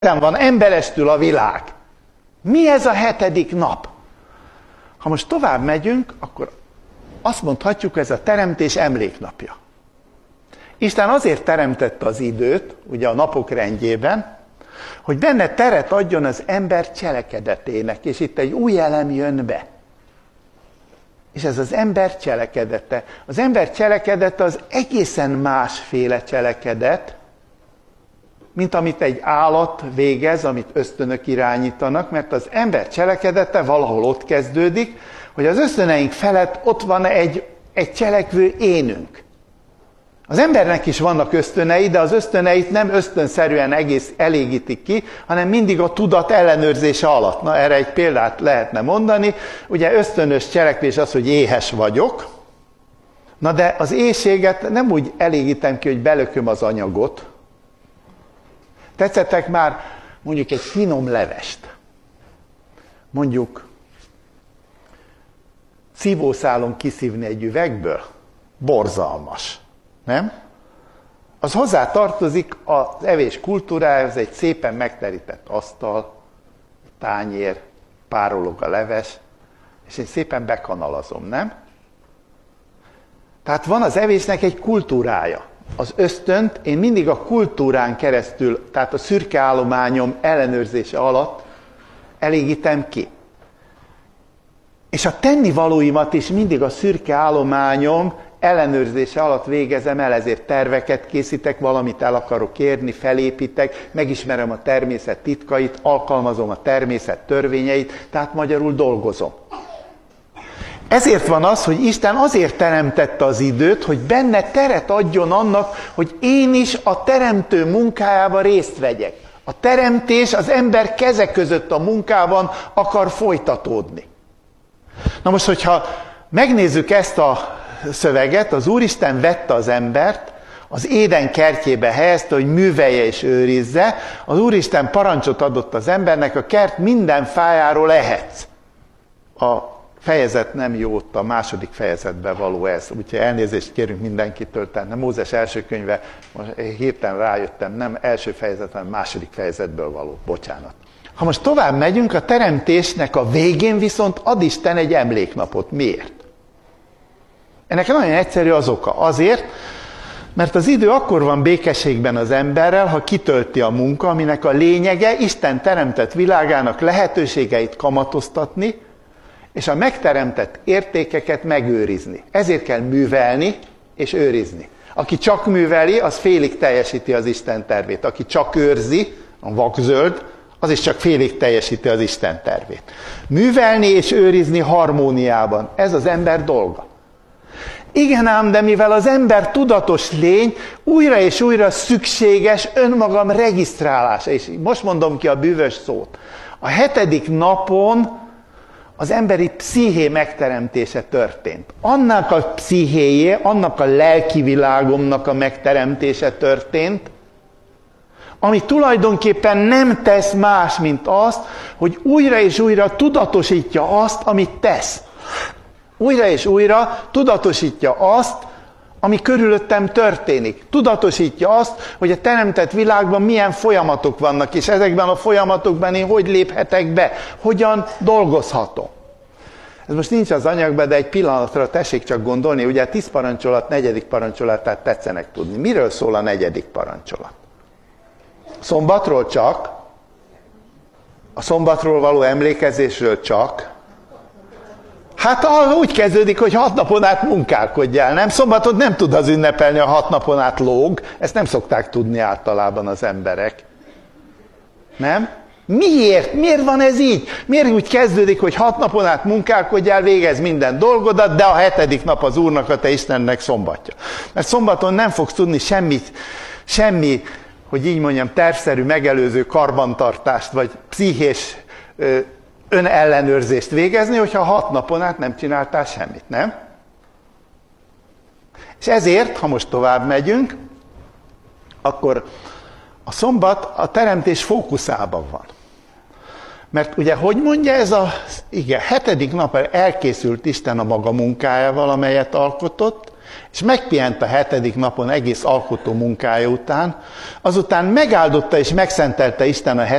van emberestül a világ. Mi ez a 7. nap? Ha most tovább megyünk, akkor azt mondhatjuk, ez a teremtés emléknapja. Isten azért teremtette az időt, ugye a napok rendjében, hogy benne teret adjon az ember cselekedetének, és itt egy új elem jön be. És ez az ember cselekedete. Az ember cselekedete az egészen másféle cselekedet, mint amit egy állat végez, amit ösztönök irányítanak, mert az ember cselekedete valahol ott kezdődik, hogy az ösztöneink felett ott van egy cselekvő énünk. Az embernek is vannak ösztönei, de az ösztöneit nem ösztönszerűen elégítik ki, hanem mindig a tudat ellenőrzése alatt. Na, erre egy példát lehetne mondani. Ugye ösztönös cselekvés az, hogy éhes vagyok. Na de az éhséget nem úgy elégítem ki, hogy belököm az anyagot. Tetszettek már mondjuk egy finom levest. Mondjuk szívószálon kiszívni egy üvegből? Borzalmas. Nem? Az hozzá tartozik az evés kultúrájához, egy szépen megterített asztal, tányér, párolog a leves, és én szépen bekanalazom, nem? Tehát van az evésnek egy kultúrája. Az ösztönt én mindig a kultúrán keresztül, tehát a szürke állományom ellenőrzése alatt elégítem ki. És a tennivalóimat is mindig a szürke állományom ellenőrzése alatt végezem el, ezért terveket készítek, valamit el akarok érni, felépítek, megismerem a természet titkait, alkalmazom a természet törvényeit, tehát magyarul dolgozom. Ezért van az, hogy Isten azért teremtette az időt, hogy benne teret adjon annak, hogy én is a teremtő munkájában részt vegyek. A teremtés az ember keze között a munkában akar folytatódni. Na most, hogyha megnézzük ezt a szöveget, az Úristen vette az embert, az Éden kertjébe helyezte, hogy művelje és őrizze. Az Úristen parancsot adott az embernek, a kert minden fájáról ehetsz. A fejezet nem jó, ott a második fejezetben való ez. Úgyhogy elnézést kérünk mindenkitől, tehát nem Mózes első könyve, most hirtelen rájöttem, nem első fejezet, hanem második fejezetből való. Bocsánat. Ha most tovább megyünk, a teremtésnek a végén viszont ad Isten egy emléknapot. Miért? Ennek nagyon egyszerű az oka. Azért, mert az idő akkor van békességben az emberrel, ha kitölti a munka, aminek a lényege Isten teremtett világának lehetőségeit kamatoztatni, és a megteremtett értékeket megőrizni. Ezért kell művelni és őrizni. Aki csak műveli, az félig teljesíti az Isten tervét. Aki csak őrzi, a vakzöld, az is csak félig teljesíti az Isten tervét. Művelni és őrizni harmóniában. Ez az ember dolga. Igen ám, de mivel az ember tudatos lény, újra és újra szükséges önmagam regisztrálása. És most mondom ki a bűvös szót. A 7. napon az emberi psziché megteremtése történt. Annak a pszichéjé, annak a lelki világomnak a megteremtése történt, ami tulajdonképpen nem tesz más, mint azt, hogy újra és újra tudatosítja azt, amit tesz. Újra és újra tudatosítja azt, ami körülöttem történik. Tudatosítja azt, hogy a teremtett világban milyen folyamatok vannak, és ezekben a folyamatokban én hogy léphetek be, hogyan dolgozhatom. Ez most nincs az anyagban, de egy pillanatra tessék csak gondolni, ugye a 10 parancsolat 4. parancsolatát tetszenek tudni. Miről szól a 4. parancsolat? Szombatról csak, a szombatról való emlékezésről csak. Hát úgy kezdődik, hogy 6 napon át munkálkodjál, nem? Szombatot nem tud az ünnepelni, a 6 napon át lóg. Ezt nem szokták tudni általában az emberek. Nem? Miért? Miért van ez így? Miért úgy kezdődik, hogy 6 napon át munkálkodjál, végez minden dolgodat, de a 7. nap az Úrnak, a te Istennek szombatja. Mert szombaton nem fogsz tudni semmi, hogy így mondjam, tervszerű, megelőző karbantartást, vagy pszichés önellenőrzést végezni, hogyha 6 napon át nem csináltál semmit, nem? És ezért, ha most tovább megyünk, akkor a szombat a teremtés fókuszában van. Mert ugye, hogy mondja ez igen, 7. nap elkészült Isten a maga munkájával, amelyet alkotott, És megpihent a 7. napon egész alkotó munkája után, azután megáldotta és megszentelte Isten a